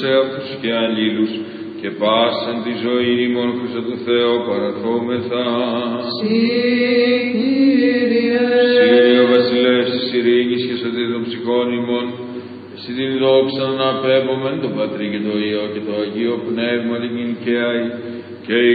σε αυτούς και αλλήλους και πάσαν τη ζωή ημών Χριστό του Θεό παραρχόμεθα. Κύριε ο βασιλεύς της ειρήνης και σωτήρ των ψυχών ημών, εσύ την δόξα να απέμπομεν τον Πατρί και το Υιό και το Αγίο Πνεύμα την και